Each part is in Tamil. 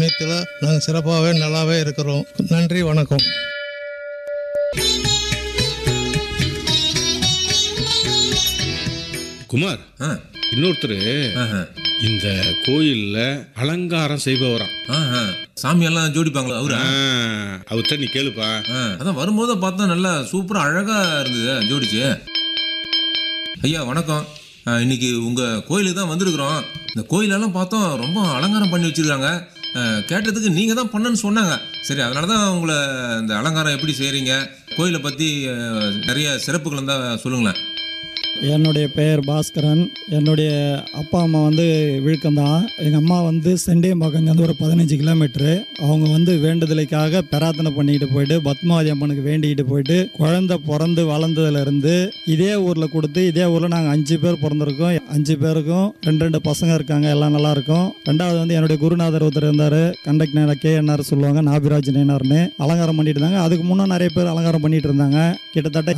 சமயத்தில் நாங்கள் சிறப்பாகவே நல்லாவே இருக்கிறோம். நன்றி, வணக்கம். குமார், இன்னொருத்தர் இந்த கோயில்ல அலங்காரம் செய்பவராம். சாமியெல்லாம் ஜோடிப்பாங்களா அவரு? அவர்கிட்ட நீ கேளுப்பா. அதான் வரும்போது பார்த்தா நல்லா சூப்பரா அழகா இருந்தது ஜோடிச்சு. ஐயா வணக்கம். இன்னைக்கு உங்க கோயிலுக்கு தான் வந்திருக்கிறோம். இந்த கோயிலெல்லாம் பார்த்தோம் ரொம்ப அலங்காரம் பண்ணி வச்சிருக்காங்க. கேட்டதுக்கு நீங்க தான் பண்ணன்னு சொன்னாங்க. சரி, அதனால தான் உங்களை இந்த அலங்காரம் எப்படி செய்றீங்க, கோயிலை பத்தி நிறைய சிறப்புகள் இருந்தால் சொல்லுங்களேன். என்னுடைய பெயர் பாஸ்கரன். என்னுடைய அப்பா அம்மா வந்து விழுக்கம்தான். எங்கள் அம்மா வந்து செண்டியம்பாக்கங்கேருந்து ஒரு 15 கிலோமீட்ரு. அவங்க வந்து வேண்டுதலுக்காக பிரார்த்தனை பண்ணிக்கிட்டு போயிட்டு பத்மாவதி அம்மனுக்கு வேண்டிக்கிட்டு போயிட்டு குழந்தை பிறந்து வளர்ந்ததுலேருந்து இதே ஊரில் கொடுத்து இதே ஊரில் நாங்கள் 5 பேர் பிறந்திருக்கோம். 5 பேருக்கும் 2 பசங்க இருக்காங்க. எல்லாம் நல்லா இருக்கும். ரெண்டாவது வந்து என்னுடைய குருநாதர் ஒருத்தர் இருந்தார், கண்டக்ட் நேரம் KNR சொல்லுவாங்க, நாபிராஜ் நேனார்னு. அலங்காரம் பண்ணிட்டு இருந்தாங்க. அதுக்கு முன்னே நிறைய பேர் அலங்காரம் பண்ணிட்டு இருந்தாங்க. கிட்டத்தட்ட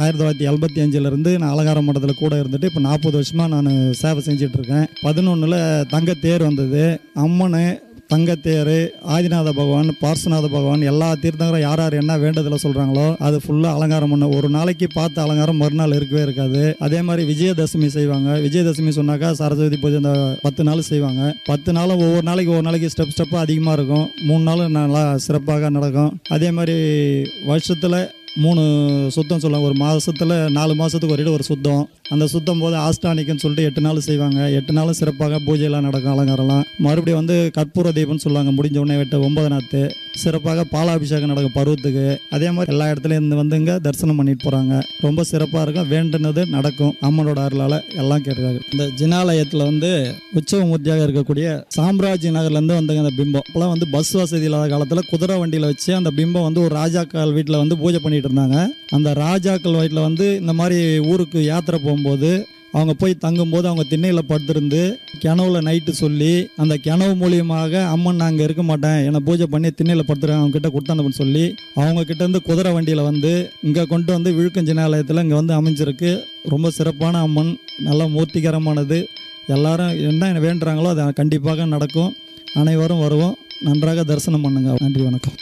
1985 நான் அலங்காரம் மண்டலத்தில் கூட இருந்துட்டு இப்போ 40 வருஷமாக நான் சேவை செஞ்சுட்டு இருக்கேன். 11 தங்கத்தேர் வந்தது. அம்மனு, தங்கத்தேர், ஆதிநாத பகவான், பார்சநாத பகவான், எல்லா தீர்த்தங்களும் யார் யார் என்ன வேண்டதில் சொல்கிறாங்களோ அது ஃபுல்லாக அலங்காரம் பண்ண. ஒரு நாளைக்கு பார்த்த அலங்காரம் மறுநாள் இருக்கவே இருக்காது. அதே மாதிரி விஜயதசமி செய்வாங்க. விஜயதசமி சொன்னாக்கா சரஸ்வதி பூஜை இந்த 10 நாள் செய்வாங்க. 10 நாளும் ஒவ்வொரு நாளைக்கு ஸ்டெப்பாக அதிகமாக இருக்கும். 3 நாள் நல்லா சிறப்பாக நடக்கும். அதே மாதிரி வருஷத்தில் 3 சுத்தம் சொல்லுவாங்க. ஒரு மாதத்தில் 4 மாதத்துக்கு ஒரு சுத்தம். அந்த சுத்தம் போது ஆஸ்டானிக்குன்னு சொல்லிட்டு 8 நாள் செய்வாங்க. 8 நாளும் சிறப்பாக பூஜையெல்லாம் நடக்கும், அலங்காரம்லாம். மறுபடியும் வந்து கற்பூர தீபம்னு சொல்லுவாங்க. முடிஞ்ச உடனே 9 நாத்து சிறப்பாக பாலாபிஷேகம் நடக்கும் பருவத்துக்கு. அதே மாதிரி எல்லா இடத்துலையும் இருந்து வந்து இங்கே தரிசனம் பண்ணிட்டு போகிறாங்க. ரொம்ப சிறப்பாக இருக்கும். வேண்டுனது நடக்கும். அம்மனோட அருளால் எல்லாம் கேட்குறாங்க. இந்த ஜினாலயத்தில் வந்து உற்சவமூர்த்தியாக இருக்கக்கூடிய சாம்ராஜ் நகர்லேருந்து வந்தங்க அந்த பிம்பம். இப்போலாம் வந்து பஸ் வசதி இல்லாத காலத்தில் குதிரை வண்டியில் வச்சு அந்த பிம்பம் வந்து ஒரு ராஜாக்கள் வீட்டில் வந்து பூஜை பண்ணிட்டு இருந்தாங்க. அந்த ராஜாக்கள் வீட்டில் வந்து இந்த மாதிரி ஊருக்கு யாத்திரை போகும்போது அவங்க போய் தங்கும்போது அவங்க திண்ணையில் படுத்திருந்து கிணவுல நைட்டு சொல்லி அந்த கிணவு மூலியமாக அம்மன் நான் அங்கே இருக்க மாட்டேன், என்னை பூஜை பண்ணி திண்ணையில் படுத்துறேன் அவங்க கிட்ட கொடுத்தான்னு சொல்லி அவங்க கிட்டேருந்து குதிரை வண்டியில் வந்து இங்கே கொண்டு வந்து விழுக்கஞ்சினாலயத்தில் இங்கே வந்து அமைஞ்சிருக்கு. ரொம்ப சிறப்பான அம்மன், நல்ல மூர்த்திகரமானது. எல்லாரும் என்ன வேண்டுறாங்களோ அது கண்டிப்பாக நடக்கும். அனைவரும் வருவோம். நன்றாக தரிசனம் பண்ணுங்க. நன்றி, வணக்கம்.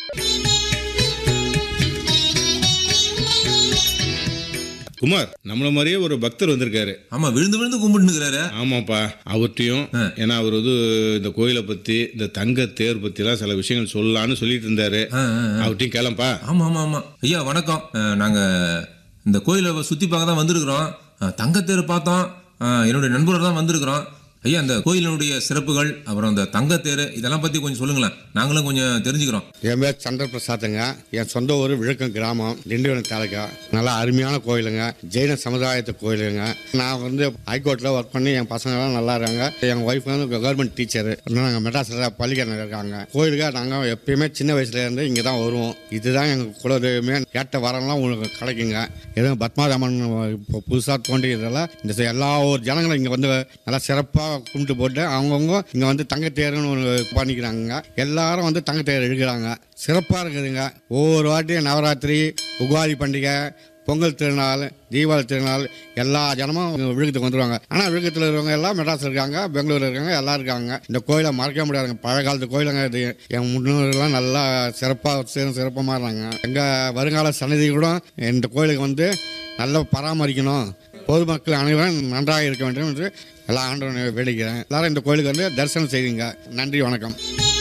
குமார், நம்மள மாதிரியே ஒரு பக்தர் வந்திருக்காரு. ஆமா, விழுந்து விழுந்து கும்பிட்டுக்கிறாரு. ஆமாப்பா, அவர்கிட்டையும் ஏன்னா அவர் வந்து இந்த கோயிலை பத்தி, இந்த தங்க தேர் பத்தி எல்லாம் சில விஷயங்கள் சொல்லலான்னு சொல்லிட்டு இருந்தாரு. அவர்கிட்டையும் கேளம்பா. ஆமா ஆமா ஆமா ஐயா வணக்கம். நாங்க இந்த கோயிலை சுத்தி பார்க்க தான் வந்திருக்கிறோம். தங்கத்தேர் பார்த்தோம். என்னுடைய நண்பரோட தான் வந்திருக்கிறோம். ஐயா, இந்த கோயிலினுடைய சிறப்புகள், அப்புறம் இந்த தங்கத்தேர், இதெல்லாம் பற்றி கொஞ்சம் சொல்லுங்களேன். நாங்களும் கொஞ்சம் தெரிஞ்சுக்கிறோம். என் பேர் சந்திர பிரசாத்துங்க. என் சொந்த ஊர் விழுக்கம் கிராமம், திண்டிவனம் தாலுக்கா. நல்லா அருமையான கோயிலுங்க. ஜெயின சமுதாயத்து கோயிலுங்க. நான் வந்து ஹைகோர்ட்டில் ஒர்க் பண்ணி என் பசங்களாம் நல்லா இருக்காங்க. என் ஒய்ஃப் வந்து கவர்மெண்ட் டீச்சர். நாங்கள் மெட்ராஸில் பள்ளிக்கரணை இருக்காங்க. கோயிலுக்காக நாங்கள் எப்பயுமே சின்ன வயசுலேருந்து இங்கே தான் வருவோம். இதுதான் எங்கள் குலதெய்வமே. கேட்ட வரலாம் உங்களுக்கு கிடைக்குங்க. எதுவும் பத்மாவதி இப்போ புதுசாக தோன்றியதால் இந்த எல்லா ஒரு ஜனங்களும் இங்கே வந்து நல்லா சிறப்பாக கும்பிட்டு போட்டு அவங்கவுங்க இங்கே வந்து தங்கத்தேருன்னு ஒன்று பண்ணிக்கிறாங்க. எல்லாரும் வந்து தங்கத்தேர் இழுக்கிறாங்க. சிறப்பாக இருக்குதுங்க. ஒவ்வொரு வாட்டியும் நவராத்திரி, உகாதி பண்டிகை, பொங்கல் திருநாள், தீபாவளி திருநாள் எல்லா ஜனமும் விழுக்கத்துக்கு வந்துடுவாங்க. ஆனால் விழுக்கத்தில் இருக்கிறவங்க எல்லாம் மெட்ராஸ் இருக்காங்க, பெங்களூர் இருக்காங்க, எல்லாம் இருக்காங்க. இந்த கோயிலை மறக்க முடியாதுங்க. பழைய காலத்து கோயிலுங்க இது. என் முன்னோர்கள்லாம் நல்லா சிறப்பாக சிறப்பமாக இருந்தாங்க. எங்கள் வருங்கால சன்னதி கூட இந்த கோயிலுக்கு வந்து நல்லா பராமரிக்கணும், பொதுமக்கள் அனைவரும் நன்றாக இருக்க வேண்டும் என்று எல்லா ஆண்டவனை வேண்டிக்கிறேன். எல்லாரும் இந்த கோயிலுக்கு வந்து தரிசனம் செய்யுங்க. நன்றி, வணக்கம்.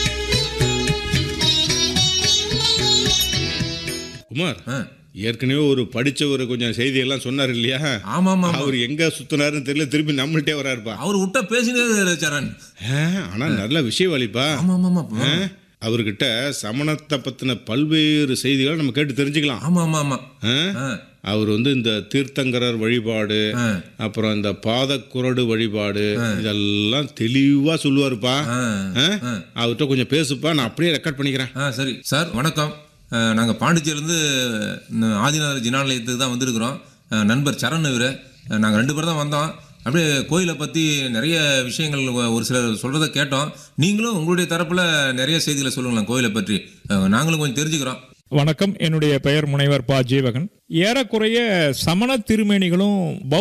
குமார், ஏற்கனவே ஒரு படிச்சவர் கொஞ்சம் செய்தியெல்லாம் சொன்னார் இல்லையா? ஆமா ஆமா. அவர் எங்க சுத்தினாருன்னு தெரியல, திருப்பி நம்மள்ட்டே வராருப்பா. அவர் விட்டா பேசினே சரண். ஆனா நல்ல விஷயம் வலிப்பா. ஆமா ஆமா. அவர்கிட்ட சமணத்தை பத்தின பல்வேறு செய்திகளை நம்ம கேட்டு தெரிஞ்சுக்கலாம். ஆமா ஆமா ஆமா. அவர் வந்து இந்த தீர்த்தங்கரர் வழிபாடு, அப்புறம் இந்த பாதக்குரடு வழிபாடு, இதெல்லாம் தெளிவா சொல்லுவாருப்பா. அவர்கிட்ட கொஞ்சம் பேசுப்பா, நான் அப்படியே ரெக்கார்ட் பண்ணிக்கிறேன். சரி சார், வணக்கம். நாங்கள் பாண்டிச்சேரியிலேருந்து ஆதிநாதர் ஜினாலயத்துக்கு தான் வந்திருக்கிறோம். நண்பர் சரண் இவர். நாங்கள் 2 பேர் தான் வந்தோம். அப்படியே கோயிலை பற்றி நிறைய விஷயங்கள் ஒரு சிலர் சொல்கிறத கேட்டோம். நீங்களும் உங்களுடைய தரப்பில் நிறைய செய்திகளை சொல்லுங்களேன் கோயிலை பற்றி. நாங்களும் கொஞ்சம் தெரிஞ்சுக்கிறோம். வணக்கம், என்னுடைய பெயர் முனைவர் ப. ஜீவகன். ஏறக்குறைய சமண திருமேனிகளும்